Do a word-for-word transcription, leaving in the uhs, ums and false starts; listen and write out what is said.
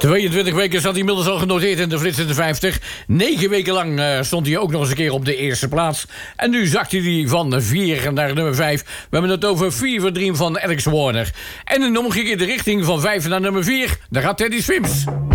tweeëntwintig weken staat hij inmiddels al genoteerd in de flitsende vijftig. Negen weken lang uh, stond hij ook nog eens een keer op de eerste plaats. En nu zakte hij van vier naar nummer vijf. We hebben het over Fever Dream van Alex Warner. En in de omgekeerde richting van vijf naar nummer vier, daar gaat Teddy Swims.